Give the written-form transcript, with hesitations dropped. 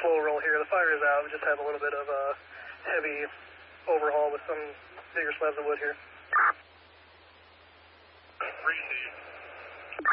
full roll here. The fire is out. We just have a little bit of a heavy overhaul with some bigger slabs of wood here. Appreciate it.